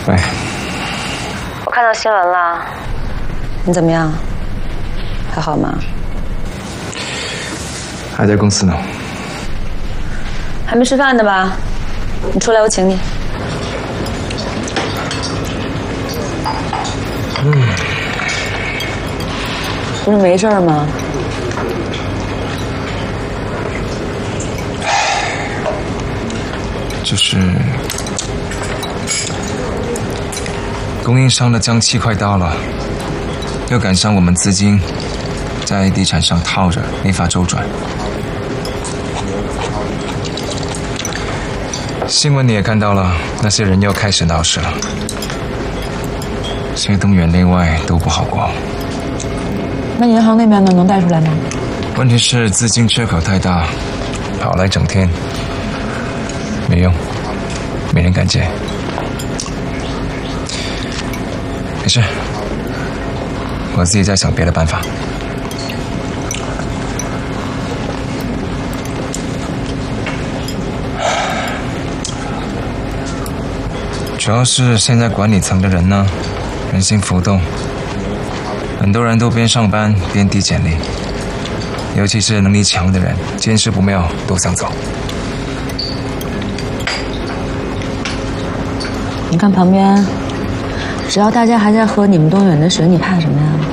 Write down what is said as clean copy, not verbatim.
喂， 我看到新闻了，你怎么样？还好吗？ 还在公司呢。 还没吃饭呢吧？你出来，我请你。不是没事儿吗？ 就是供应商的僵期快到了，又赶上我们资金在地产上套着，没法周转。新闻你也看到了，那些人又开始闹事了，现在东远内外都不好过。 那银行那边呢？能贷出来吗？ 问题是资金缺口太大，跑来整天没用，没人敢借。没事，我自己在想别的办法。主要是现在管理层的人呢，人心浮动，很多人都边上班边递简历，尤其是能力强的人，见势不妙都想走。 你看旁边，只要大家还在喝你们东远的水，你怕什么呀？